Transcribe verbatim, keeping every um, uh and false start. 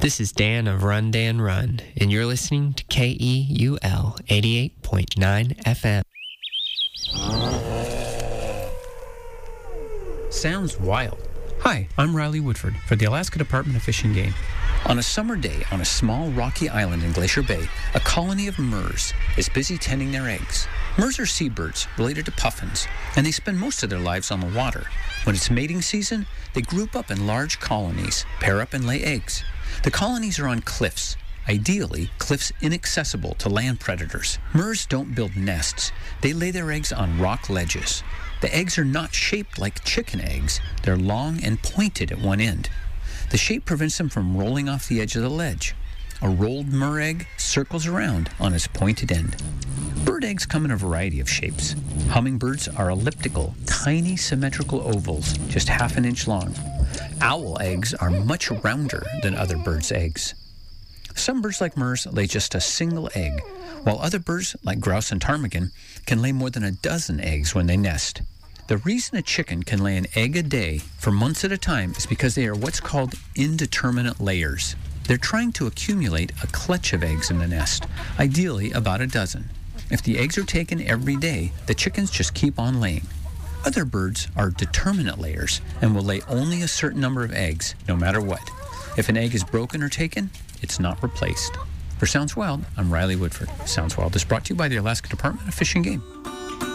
This is Dan of Run Dan Run, and you're listening to K E U L eighty-eight point nine F M. Sounds wild. Hi, I'm Riley Woodford for the Alaska Department of Fish and Game. On a summer day on a small rocky island in Glacier Bay, a colony of murres is busy tending their eggs. Murres are seabirds related to puffins, and they spend most of their lives on the water. When it's mating season, they group up in large colonies, pair up and lay eggs. The colonies are on cliffs, ideally cliffs inaccessible to land predators. Murres don't build nests. They lay their eggs on rock ledges. The eggs are not shaped like chicken eggs. They're long and pointed at one end. The shape prevents them from rolling off the edge of the ledge. A rolled murre egg circles around on its pointed end. Bird eggs come in a variety of shapes. Hummingbirds are elliptical, tiny symmetrical ovals, just half an inch long. Owl eggs are much rounder than other birds' eggs. Some birds like murres lay just a single egg, while other birds like grouse and ptarmigan can lay more than a dozen eggs when they nest. The reason a chicken can lay an egg a day for months at a time is because they are what's called indeterminate layers. They're trying to accumulate a clutch of eggs in the nest, ideally about a dozen. If the eggs are taken every day, the chickens just keep on laying. Other birds are determinate layers and will lay only a certain number of eggs, no matter what. If an egg is broken or taken, it's not replaced. For Sounds Wild, I'm Riley Woodford. Sounds Wild is brought to you by the Alaska Department of Fish and Game.